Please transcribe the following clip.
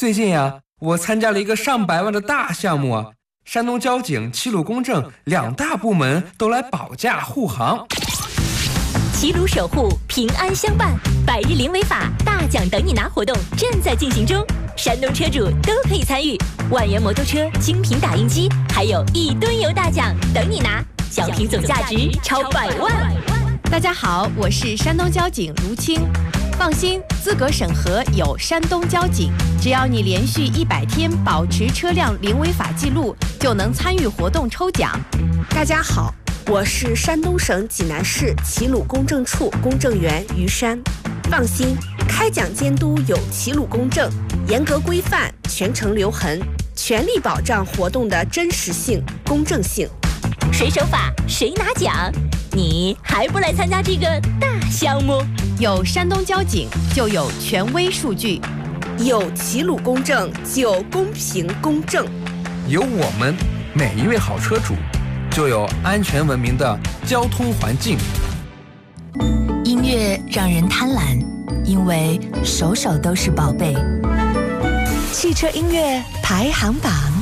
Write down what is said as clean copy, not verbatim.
最近呀，我参加了一个上百万的大项目啊，山东交警、齐鲁公证2大部门都来保驾护航。 齐鲁守护，平安相伴，100日零违法大奖等你拿活动正在进行中，山东车主都可以参与，10000元摩托车、精品打印机，还有1吨油大奖等你拿，奖品总价值超100万。 大家好，我是山东交警卢青。放心，资格审核有山东交警，只要你连续100天保持车辆零违法记录，就能参与活动抽奖。 大家好，我是山东省济南市齐鲁公证处公证员于山。放心，开奖监督有齐鲁公证，严格规范，全程留痕，全力保障活动的真实性、公正性。 谁守法谁拿奖，你还不来参加这个大项目？ 有山东交警就有权威数据， 有齐鲁公证就公平公正， 有我们每一位好车主，就有安全文明的交通环境。 音乐让人贪婪，因为首首都是宝贝。汽车音乐排行榜。